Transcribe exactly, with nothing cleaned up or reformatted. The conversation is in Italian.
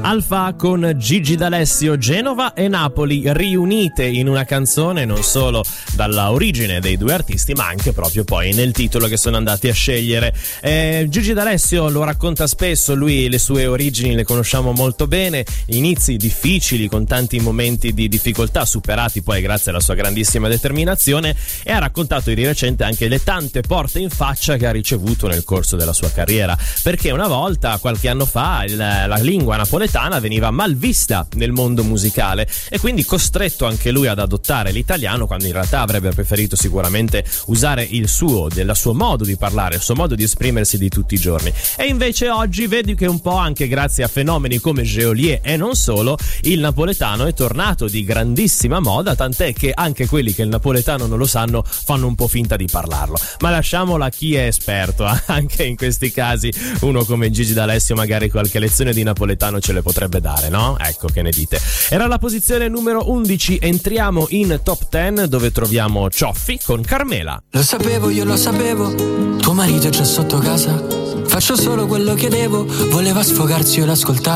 Alfa con Gigi D'Alessio, Genova e Napoli riunite in una canzone, non solo dalla origine dei due artisti ma anche proprio poi nel titolo che sono andati a scegliere. eh, Gigi D'Alessio lo racconta spesso, lui le sue origini le conosciamo molto bene, inizi difficili con tanti momenti di difficoltà superati poi grazie alla sua grandissima determinazione, e ha raccontato di recente anche le tante porte in faccia che ha ricevuto nel corso della sua carriera, perché una volta, qualche anno fa, il, la lingua napoletana veniva mal vista nel mondo musicale e quindi costretto anche lui ad adottare l'italiano, quando in realtà avrebbe preferito sicuramente usare il suo, del suo modo di parlare, il suo modo di esprimersi di tutti i giorni. E invece oggi vedi che un po' anche grazie a fenomeni come Geolier e non solo, il napoletano è tornato di grandissima moda, tant'è che anche quelli che il napoletano non lo sanno fanno un po' finta di parlarlo. Ma lasciamola a chi è esperto, anche in questi casi uno come Gigi D'Alessio magari qualche lezione di napoletano ce le potrebbe dare, no? Ecco, che ne dite? Era la posizione numero undici, entriamo in top dieci dove troviamo Cioffi con Carmela. Lo sapevo, io lo sapevo, tuo marito è già sotto casa, faccio solo quello che devo, voleva sfogarsi, io l'ascoltavo.